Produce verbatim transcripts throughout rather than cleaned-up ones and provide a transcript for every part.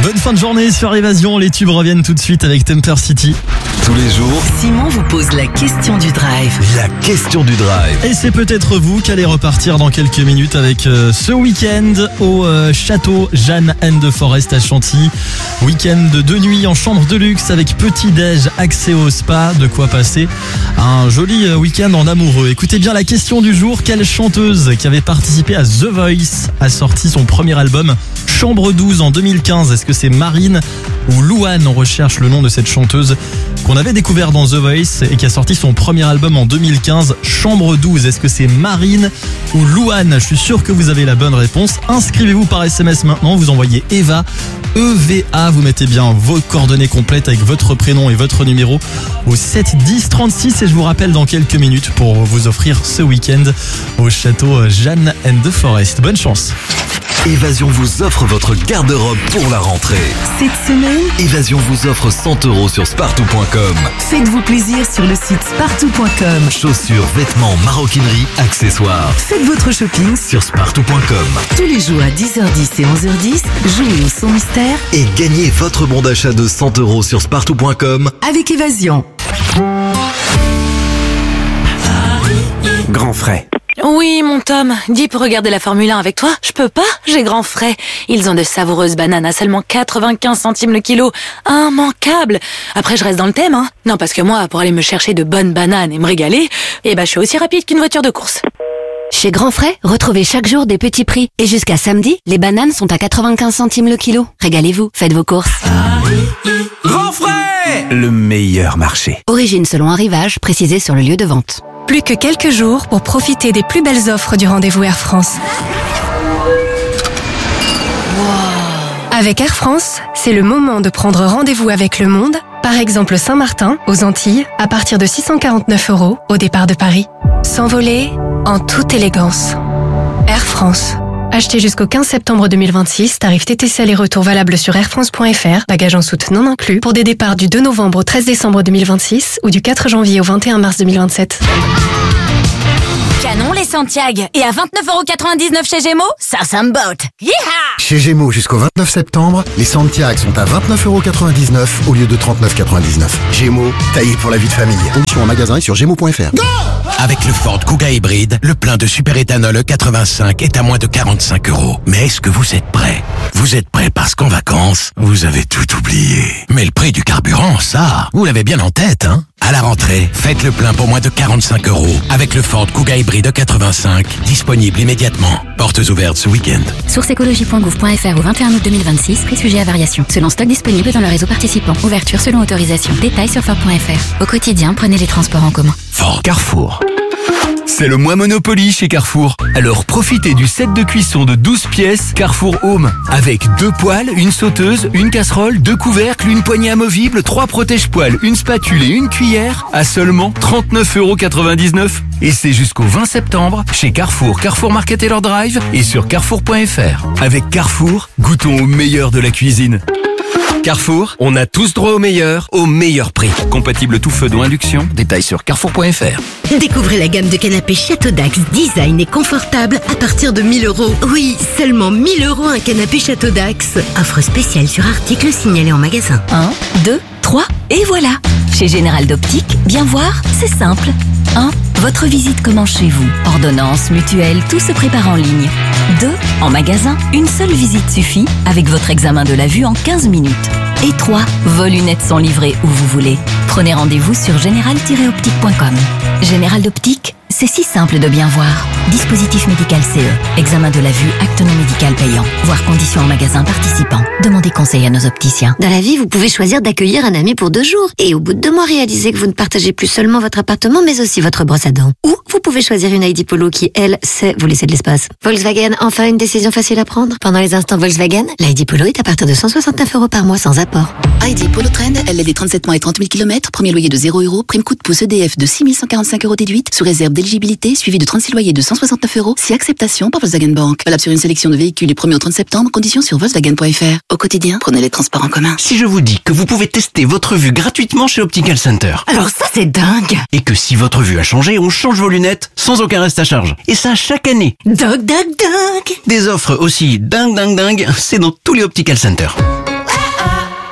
Bonne fin de journée sur Évasion, les tubes reviennent tout de suite avec Temper City. Tous les jours, Simon vous pose la question du drive. la question du drive. Et c'est peut-être vous qui allez repartir dans quelques minutes avec euh, ce week-end au euh, château Jeanne and de Forest à Chantilly. Week-end de deux nuits en chambre de luxe avec petit-déj, accès au spa, de quoi passer un joli euh, week-end en amoureux. Écoutez bien la question du jour, quelle chanteuse qui avait participé à The Voice a sorti son premier album Chambre douze en deux mille quinze? Est-ce que c'est Marine ou Louane? On recherche le nom de cette chanteuse qu'on avait découvert dans The Voice et qui a sorti son premier album en deux mille quinze, Chambre douze. Est-ce que c'est Marine ou Louane? Je suis sûr que vous avez la bonne réponse. Inscrivez-vous par S M S maintenant, vous envoyez Eva, E V A, vous mettez bien vos coordonnées complètes avec votre prénom et votre numéro au sept dix trente-six et je vous rappelle dans quelques minutes pour vous offrir ce week-end au château Jeanne and de Forest. Bonne chance. Évasion vous offre votre garde-robe pour la rentrée. Cette semaine, Évasion vous offre cent euros sur spartou point com. faites-vous plaisir sur le site spartou point com. Chaussures, vêtements, maroquinerie, accessoires. Faites votre shopping Sur spartou point com. tous les jours à dix heures dix et onze heures dix. Jouez au son mystère Et gagnez votre bon d'achat de cent euros sur spartou point com. avec Évasion. Grand frais. Oui, mon Tom, dis pour regarder la Formule un avec toi. Je peux pas, j'ai grand frais. Ils ont de savoureuses bananes à seulement quatre-vingt-quinze centimes le kilo. Immanquable. Après, je reste dans le thème, hein. Non, parce que moi, pour aller me chercher de bonnes bananes et me régaler, eh ben, je suis aussi rapide qu'une voiture de course. Chez Grand Frais, retrouvez chaque jour des petits prix. Et jusqu'à samedi, les bananes sont à quatre-vingt-quinze centimes le kilo. Régalez-vous, faites vos courses. Grand frais, le meilleur marché. Origine selon arrivage, précisé sur le lieu de vente. Plus que quelques jours pour profiter des plus belles offres du rendez-vous Air France. Avec Air France, c'est le moment de prendre rendez-vous avec le monde, par exemple Saint-Martin, aux Antilles, à partir de six cent quarante-neuf euros au départ de Paris. S'envoler en toute élégance. Air France. Achetez jusqu'au quinze septembre deux mille vingt-six, tarif T T C aller-retour valable sur airfrance point f r, bagages en soute non inclus, pour des départs du deux novembre au treize décembre deux mille vingt-six ou du quatre janvier au vingt et un mars deux mille vingt-sept. Canon les Santiago. Et à vingt-neuf euros quatre-vingt-dix-neuf chez Gémeaux, ça, ça me botte. Yeeha! Chez Gémeaux jusqu'au vingt-neuf septembre, les Santiago sont à vingt-neuf euros quatre-vingt-dix-neuf au lieu de trente-neuf euros quatre-vingt-dix-neuf. Gémeaux, taillé pour la vie de famille. Conditions en magasin et sur gémeaux point f r. Avec le Ford Kuga hybride, le plein de superéthanol E quatre-vingt-cinq est à moins de quarante-cinq euros. Mais est-ce que vous êtes prêts? Vous êtes prêts parce qu'en vacances, vous avez tout oublié. Mais le prix du carburant, ça, vous l'avez bien en tête, hein? À la rentrée, faites le plein pour moins de quarante-cinq euros avec le Ford Kuga hybride E quatre-vingt-cinq, disponible immédiatement. Portes ouvertes ce week-end. Source écologie point gouv point f r au vingt et un août deux mille vingt-six, prix sujet à variation. Selon stock disponible dans le réseau participant. Ouverture selon autorisation. Détails sur Ford point f r. Au quotidien, prenez les transports en commun. Ford. Carrefour. C'est le mois Monopoly chez Carrefour. Alors profitez du set de cuisson de douze pièces Carrefour Home. Avec deux poêles, une sauteuse, une casserole, deux couvercles, une poignée amovible, trois protège-poêles, une spatule et une cuillère à seulement trente-neuf euros quatre-vingt-dix-neuf. Et c'est jusqu'au vingt septembre chez Carrefour, Carrefour Market et leur drive et sur carrefour point f r. Avec Carrefour, goûtons au meilleur de la cuisine. Carrefour, on a tous droit au meilleur, au meilleur prix. Compatible tout feu d'eau induction, détails sur carrefour point f r. Découvrez la gamme de canapés Château Dax, design et confortable à partir de mille euros. Oui, seulement mille euros un canapé Château Dax. Offre spéciale sur article signalé en magasin. un, deux, trois, et voilà. Chez Général d'Optique, bien voir, c'est simple. un. Votre visite commence chez vous. Ordonnance, mutuelle, tout se prépare en ligne. deux. En magasin, une seule visite suffit avec votre examen de la vue en quinze minutes. Et trois. Vos lunettes sont livrées où vous voulez. Prenez rendez-vous sur général tiret optique point com. Général d'Optique, c'est si simple de bien voir. Dispositif médical C E. Examen de la vue, acte non médical payant. Voir conditions en magasin participant. Demandez conseil à nos opticiens. Dans la vie, vous pouvez choisir d'accueillir un ami pour deux jours. Et au bout de deux mois, réaliser que vous ne partagez plus seulement votre appartement, mais aussi votre brosse à dents. Ou vous pouvez choisir une I D Polo qui, elle, sait vous laisser de l'espace. Volkswagen, enfin une décision facile à prendre. Pendant les instants Volkswagen, l'I D Polo est à partir de cent soixante-neuf euros par mois sans apport. I D Polo Trend, L L D trente-sept mois et trente mille kilomètres, premier loyer de zéro euros, prime coup de pouce E D F de six mille cent quarante-cinq euros déduite, sous réserve d'éligibilité, suivi de trente-six loyers de cent soixante-neuf euros, si acceptation par Volkswagen Bank. Valable sur une sélection de véhicules du premier au trente septembre, conditions sur volkswagen point f r. Au quotidien, prenez les transports en commun. Si je vous dis que vous pouvez tester votre vue gratuitement chez Optical Center. Alors ça, c'est dingue! Et que si votre vue a changé, on change vos lunettes sans aucun reste à charge. Et ça chaque année. Dingue, dingue, dingue! Des offres aussi dingue, dingue, dingue, c'est dans tous les Optical Center.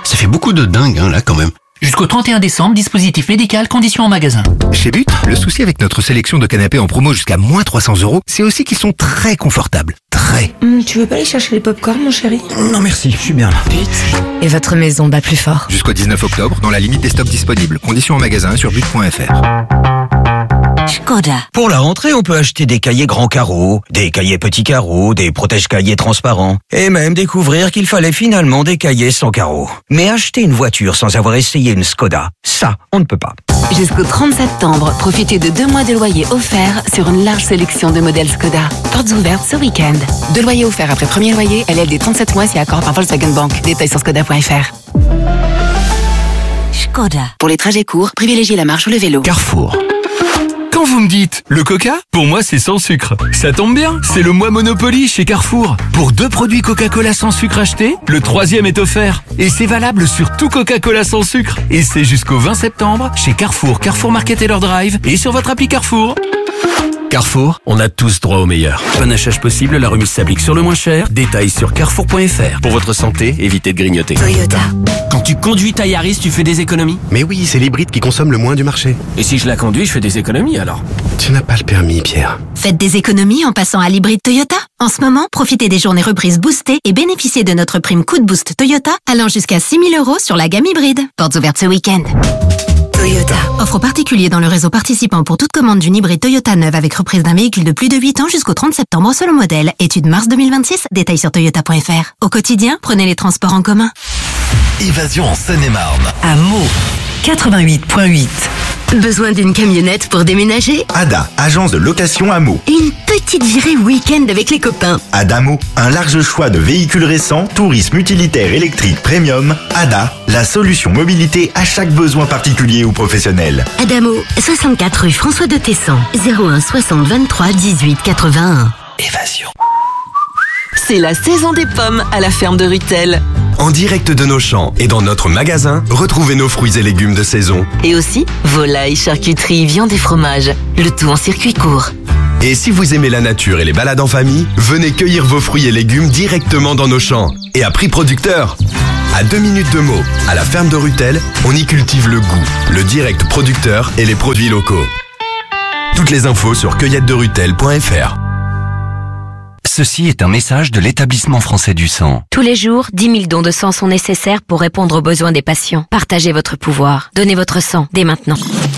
Ça fait beaucoup de dingue, hein, là, quand même. Jusqu'au trente et un décembre, dispositif médical, conditions en magasin. Chez But, le souci avec notre sélection de canapés en promo jusqu'à moins trois cents euros, c'est aussi qu'ils sont très confortables. Très. Mmh, tu veux pas aller chercher les pop-corn, mon chéri? Non merci, je suis bien là. But. Et votre maison bat plus fort. Jusqu'au dix-neuf octobre, dans la limite des stocks disponibles. Conditions en magasin sur but point f r. Škoda. Pour la rentrée, on peut acheter des cahiers grands carreaux, des cahiers petits carreaux, des protège-cahiers transparents, et même découvrir qu'il fallait finalement des cahiers sans carreaux. Mais acheter une voiture sans avoir essayé une Škoda, ça, on ne peut pas. Jusqu'au trente septembre, profitez de deux mois de loyer offerts sur une large sélection de modèles Škoda. Portes ouvertes ce week-end. Deux loyers offerts après premier loyer, L L D trente-sept mois si accord par Volkswagen Bank. Détails sur škoda point f r. Škoda. Pour les trajets courts, privilégiez la marche ou le vélo. Carrefour. Quand vous me dites le Coca, pour moi c'est sans sucre. Ça tombe bien, c'est le mois Monopoly chez Carrefour. Pour deux produits Coca-Cola sans sucre achetés, le troisième est offert. Et c'est valable sur tout Coca-Cola sans sucre. Et c'est jusqu'au vingt septembre chez Carrefour, Carrefour Market et leur drive et sur votre appli Carrefour. Carrefour, on a tous droit au meilleur. Panachage possible, la remise s'applique sur le moins cher. Détails sur carrefour point f r. Pour votre santé, évitez de grignoter. Toyota. Quand tu conduis ta Yaris, tu fais des économies? Mais oui, c'est l'hybride qui consomme le moins du marché. Et si je la conduis, je fais des économies alors? Tu n'as pas le permis, Pierre. Faites des économies en passant à l'hybride Toyota. En ce moment, profitez des journées reprises boostées et bénéficiez de notre prime coup de boost Toyota allant jusqu'à six mille euros sur la gamme hybride. Portes ouvertes ce week-end. Toyota. Offre particulier dans le réseau participant pour toute commande d'une hybride Toyota neuve avec reprise d'un véhicule de plus de huit ans jusqu'au trente septembre selon modèle. Étude mars deux mille vingt-six. Détails sur toyota point f r. Au quotidien, prenez les transports en commun. Évasion en Seine-et-Marne. À Meaux. quatre-vingt-huit point huit. Besoin d'une camionnette pour déménager? Ada, agence de location à Meaux. Une petite virée week-end avec les copains. Ada Meaux, un large choix de véhicules récents, tourisme utilitaire électrique premium. Ada, la solution mobilité à chaque besoin particulier ou professionnel. Adamo, soixante-quatre rue François de Tessan, zéro un soixante vingt-trois dix-huit quatre-vingt-un. Évasion. C'est la saison des pommes à la ferme de Ruttel. En direct de nos champs et dans notre magasin, retrouvez nos fruits et légumes de saison. Et aussi, volailles, charcuterie, viande et fromage. Le tout en circuit court. Et si vous aimez la nature et les balades en famille, venez cueillir vos fruits et légumes directement dans nos champs. Et à prix producteur. À deux minutes de Meaux, à la ferme de Ruttel, on y cultive le goût, le direct producteur et les produits locaux. Toutes les infos sur cueillette de ruttel point f r. Ceci est un message de l'Établissement français du sang. Tous les jours, dix mille dons de sang sont nécessaires pour répondre aux besoins des patients. Partagez votre pouvoir. Donnez votre sang dès maintenant.